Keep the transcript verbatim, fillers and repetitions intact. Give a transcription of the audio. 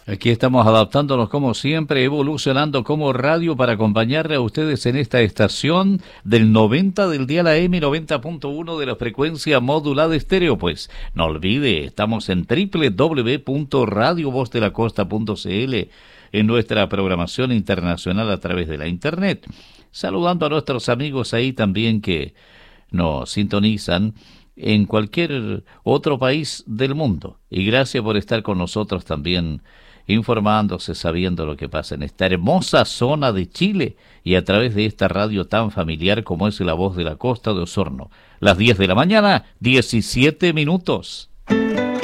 Aquí estamos adaptándonos como siempre, evolucionando como radio para acompañarle a ustedes en esta estación del noventa del día la M, noventa punto uno de la frecuencia modulada estéreo. Pues no olvide, estamos en doble u doble u doble u punto radio voz de la costa punto c l en nuestra programación internacional a través de la internet. Saludando a nuestros amigos ahí también que nos sintonizan en cualquier otro país del mundo. Y gracias por estar con nosotros también, informándose, sabiendo lo que pasa en esta hermosa zona de Chile y a través de esta radio tan familiar como es La Voz de la Costa de Osorno. Las diez de la mañana, diecisiete minutos.